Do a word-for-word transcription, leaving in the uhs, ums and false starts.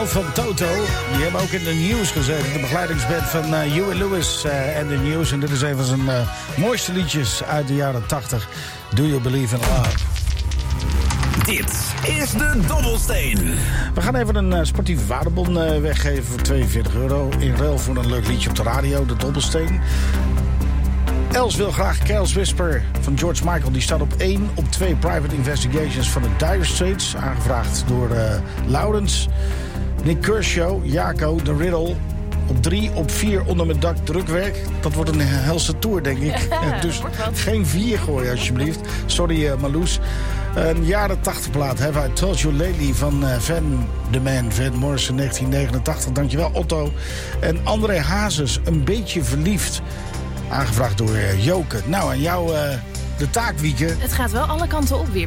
van Toto. Die hebben ook in de News gezeten. De begeleidingsband van uh, Huey Lewis uh, en de News. En dit is een van zijn uh, mooiste liedjes uit de jaren tachtig. Do You Believe in Love? Dit is de Dobbelsteen. We gaan even een uh, sportieve waardebon uh, weggeven voor tweeënveertig euro. In ruil voor een leuk liedje op de radio, de Dobbelsteen. Els wil graag Careless Whisper van George Michael. Die staat op één. Op twee Private Investigations van de Dire Straits. Aangevraagd door uh, Laurens. Nick Kershaw, Jaco, The Riddle. Op drie, op vier onder mijn dak drukwerk. Dat wordt een helse tour, denk ik. Ja, dus geen vier gooien, alsjeblieft. Sorry, uh, Marloes. Een jaren tachtig plaat. Have I Told You Lately van uh, Van The Man, Van Morrison, negentien negenentachtig. Dankjewel, Otto. En André Hazes, Een Beetje Verliefd. Aangevraagd door uh, Joke. Nou, en jou uh, de taak, Wieke. Het gaat wel alle kanten op weer.